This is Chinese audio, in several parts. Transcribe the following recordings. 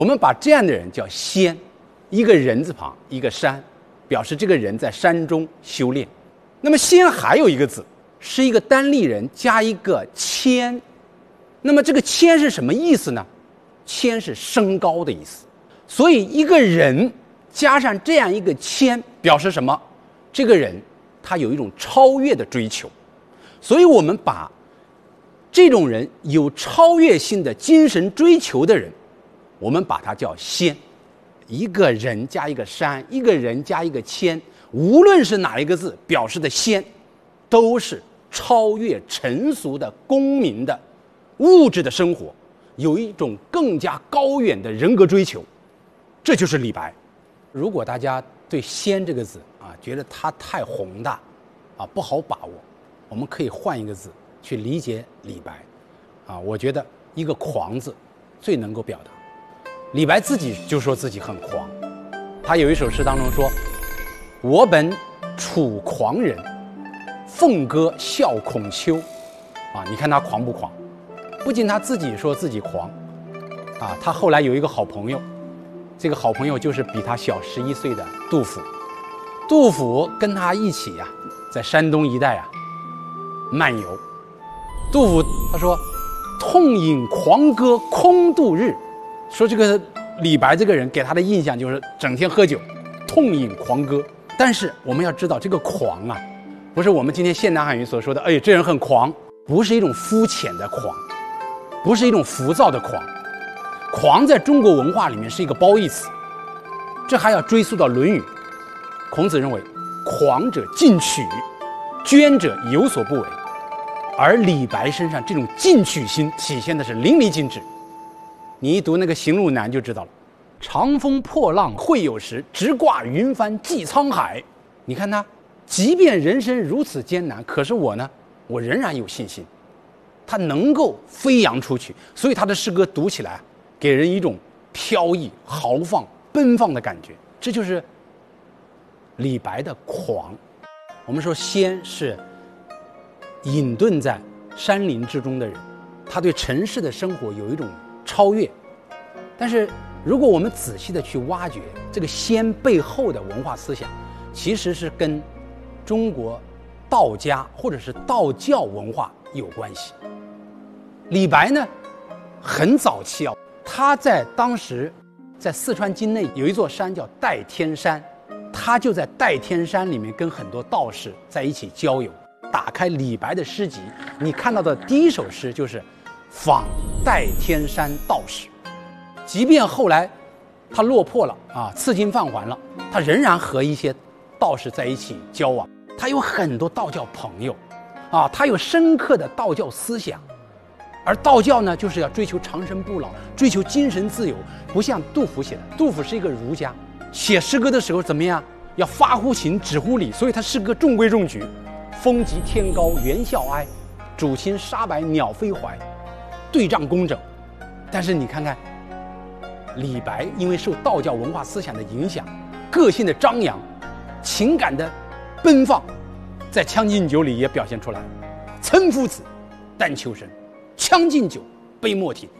我们把这样的人叫仙，一个人字旁，一个山，表示这个人在山中修炼。那么仙还有一个字，是一个单立人加一个谦。那么这个谦是什么意思呢？谦是升高的意思。所以一个人加上这样一个谦，表示什么？这个人他有一种超越的追求。所以我们把这种人有超越性的精神追求的人，我们把他叫仙。一个人加一个山，一个人加一个谦，无论是哪一个字表示的仙，都是超越尘俗的公民的物质的生活，有一种更加高远的人格追求。这就是李白。如果大家对仙这个字觉得它太宏大不好把握，我们可以换一个字去理解李白我觉得一个狂字最能够表达。李白自己就说自己很狂，他有一首诗当中说：我本楚狂人，凤歌笑孔丘。你看他狂不狂？不仅他自己说自己狂他后来有一个好朋友，这个好朋友就是比他小11岁的杜甫。杜甫跟他一起在山东一带漫游。杜甫他说：痛饮狂歌空度日。说这个李白这个人给他的印象就是整天喝酒，痛饮狂歌。但是我们要知道，这个狂不是我们今天现代汉语所说的这人很狂，不是一种肤浅的狂，不是一种浮躁的狂。狂在中国文化里面是一个褒义词，这还要追溯到《论语》。孔子认为，狂者进取，捐者有所不为。而李白身上这种进取心体现的是淋漓尽致。你一读那个《行路难》就知道了。长风破浪会有时，直挂云帆济沧海。你看他，即便人生如此艰难，可是我仍然有信心，他能够飞扬出去。所以他的诗歌读起来给人一种飘逸、豪放、奔放的感觉。这就是李白的狂。我们说仙是隐遁在山林之中的人，他对尘世的生活有一种超越。但是如果我们仔细的去挖掘这个仙背后的文化思想，其实是跟中国道家或者是道教文化有关系。李白呢，很早期他在当时在四川境内有一座山叫代天山，他就在代天山里面跟很多道士在一起交友。打开李白的诗集，你看到的第一首诗就是访代天山道士。即便后来他落魄了赐金放还了，他仍然和一些道士在一起交往。他有很多道教朋友他有深刻的道教思想。而道教呢，就是要追求长生不老，追求精神自由，不像杜甫写的。杜甫是一个儒家，写诗歌的时候怎么样？要发乎情，止乎礼，所以他诗歌中规中矩。风急天高猿啸哀，渚清沙白鸟飞怀，对仗工整。但是你看看李白，因为受道教文化思想的影响，个性的张扬，情感的奔放，在《将进酒》里也表现出来。岑夫子，但求生，将进酒，杯莫停。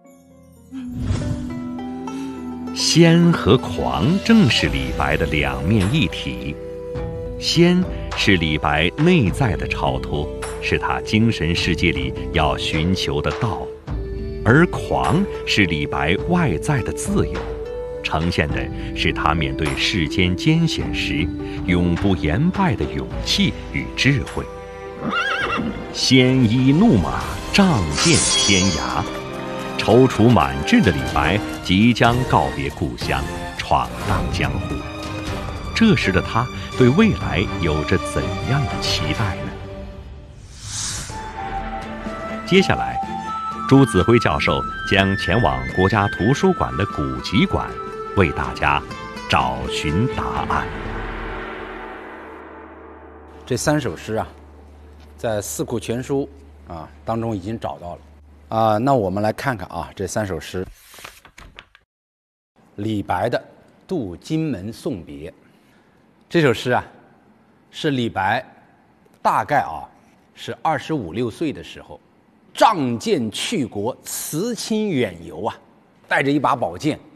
仙和狂正是李白的两面一体。仙是李白内在的超脱，是他精神世界里要寻求的道；而狂是李白外在的自由，呈现的是他面对世间艰险时永不言败的勇气与智慧。鲜衣怒马，仗剑天涯。踌躇满志的李白即将告别故乡，闯荡江湖。这时的他对未来有着怎样的期待呢？接下来，朱子辉教授将前往国家图书馆的古籍馆，为大家找寻答案。 这3首诗在《四库全书》当中已经找到了那我们来看看这3首诗。李白的《渡荆门送别》这首诗是李白大概是25、26岁的时候，仗剑去国，辞亲远游带着一把宝剑